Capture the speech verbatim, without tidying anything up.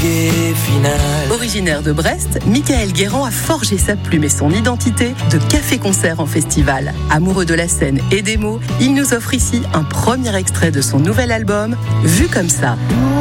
trépied final. Originaire de Brest, Michael Guérand a forgé sa plume et son identité de café-concert en festival. Amoureux de la scène et des mots, il nous offre ici un premier extrait de son nouvel album, Vu comme ça.